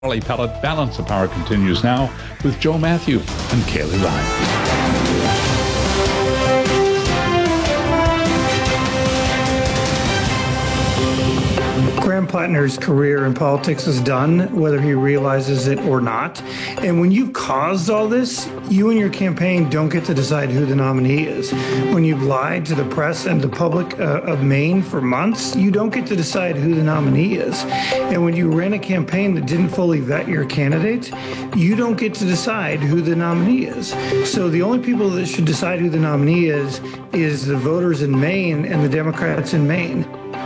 Pellet Balance of Power continues now with Joe Matthew and Kaylee Ryan. Graham Plattner's career in politics is done, whether he realizes it or not. And when you've caused all this, you and your campaign don't get to decide who the nominee is. When you've lied to the press and the public of Maine for months, you don't get to decide who the nominee is. And when you ran a campaign that didn't fully vet your candidate, you don't get to decide who the nominee is. So the only people that should decide who the nominee is the voters in Maine and the Democrats in Maine.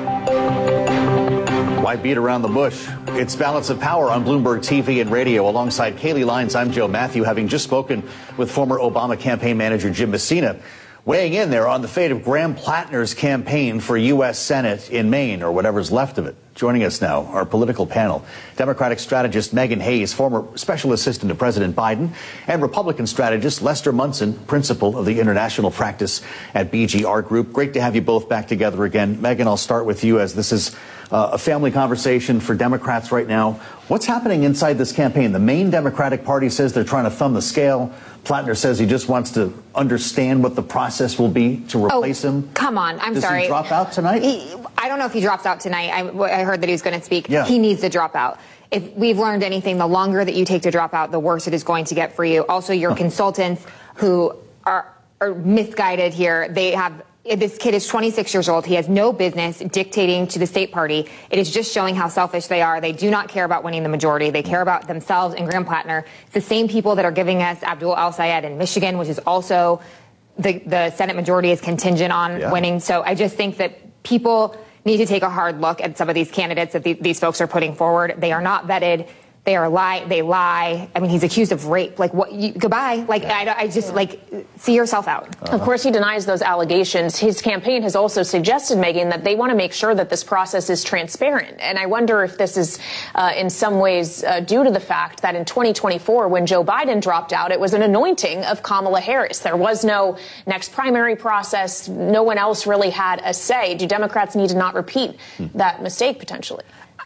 Why beat around the bush? It's Balance of Power on Bloomberg TV and radio. Alongside Kaylee Lyons, I'm Joe Matthew, having just spoken with former Obama campaign manager Jim Messina, weighing in there on the fate of Graham Plattner's campaign for U.S. Senate in Maine, or whatever's left of it. Joining us now, our political panel, Democratic strategist Megan Hayes, former special assistant to President Biden, and Republican strategist Lester Munson, principal of the international practice at BGR Group. Great to have you both back together again. Megan, I'll start with you, as this is a family conversation for Democrats right now. What's happening inside this campaign? The Maine Democratic Party says they're trying to thumb the scale. Plattner says he just wants to understand what the process will be to replace him. Come on, I'm sorry. Does he drop out tonight? I don't know if he drops out tonight. I heard that he was going to speak. Yeah. He needs to drop out. If we've learned anything, the longer that you take to drop out, the worse it is going to get for you. Also, your consultants who are misguided here, this kid is 26 years old. He has no business dictating to the state party. It is just showing how selfish they are. They do not care about winning the majority. They care about themselves and Graham Plattner. It's the same people that are giving us Abdul El-Sayed in Michigan, which is also the Senate majority is contingent on winning. So I just think that people need to take a hard look at some of these candidates that these folks are putting forward. They are not vetted. They lie. I mean, he's accused of rape. Like, what? Goodbye. Like, I just, see yourself out. Of course, he denies those allegations. His campaign has also suggested, Megan, that they want to make sure that this process is transparent. And I wonder if this is, in some ways, due to the fact that in 2024, when Joe Biden dropped out, it was an anointing of Kamala Harris. There was no next primary process. No one else really had a say. Do Democrats need to not repeat that mistake, potentially?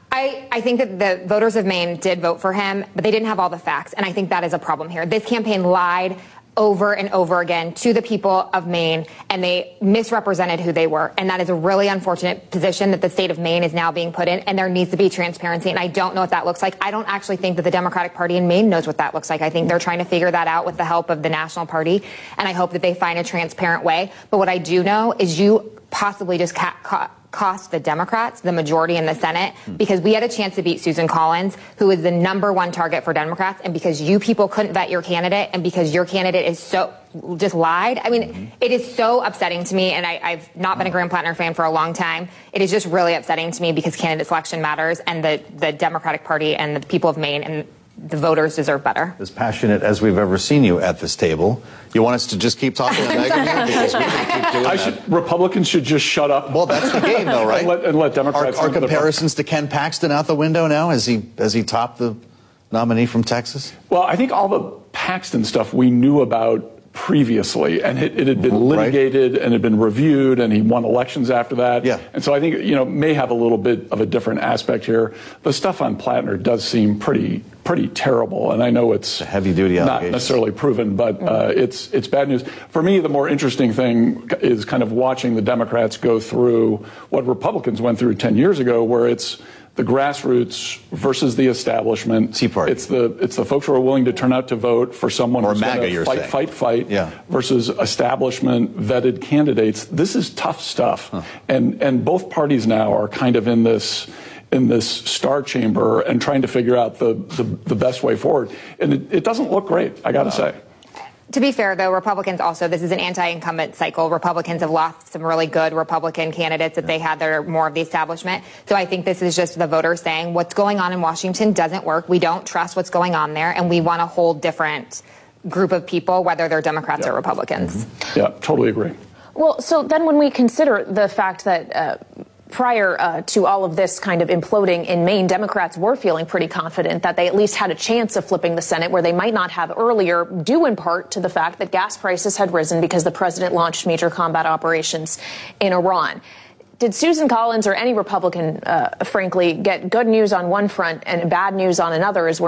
I think that the voters of Maine did vote for him, but they didn't have all the facts. And I think that is a problem here. This campaign lied over and over again to the people of Maine, and they misrepresented who they were. And that is a really unfortunate position that the state of Maine is now being put in, and there needs to be transparency. And I don't know what that looks like. I don't actually think that the Democratic Party in Maine knows what that looks like. I think they're trying to figure that out with the help of the National Party, and I hope that they find a transparent way. But what I do know is you possibly just cost the Democrats the majority in the Senate, because we had a chance to beat Susan Collins, who is the #1 target for Democrats, and because you people couldn't vet your candidate, and because your candidate is so just lied. I mean, it is so upsetting to me, and I've not been a Graham Plattner fan for a long time. It is just really upsetting to me, because candidate selection matters, and the Democratic Party and the people of Maine and the voters deserve better. As passionate as we've ever seen you at this table. You want us to just keep talking to Megan? Because we can keep doing that. Republicans should just shut up. Well, that's the game, though, right? and let Democrats. Are comparisons to Ken Paxton out the window now? Has he topped the nominee from Texas? Well, I think all the Paxton stuff we knew about previously, and it had been litigated and had been reviewed, and he won elections after that. Yeah. And so I think, may have a little bit of a different aspect here. The stuff on Plattner does seem pretty terrible, and I know it's heavy-duty not necessarily proven, but it's bad news. For me, the more interesting thing is kind of watching the Democrats go through what Republicans went through 10 years ago, where it's the grassroots versus the establishment. Tea Party. It's the folks who are willing to turn out to vote for someone who's going to fight, versus establishment vetted candidates. This is tough stuff, and both parties now are kind of in this star chamber and trying to figure out the best way forward. And it doesn't look great, I got to say. To be fair, though, Republicans also, this is an anti-incumbent cycle. Republicans have lost some really good Republican candidates that they had that are more of the establishment. So I think this is just the voters saying what's going on in Washington doesn't work. We don't trust what's going on there, and we want a whole different group of people, whether they're Democrats or Republicans. Yeah, totally agree. Well, so then when we consider the fact that prior to all of this kind of imploding in Maine, Democrats were feeling pretty confident that they at least had a chance of flipping the Senate, where they might not have earlier, due in part to the fact that gas prices had risen because the president launched major combat operations in Iran. did Susan Collins or any Republican, frankly, get good news on one front and bad news on another as we're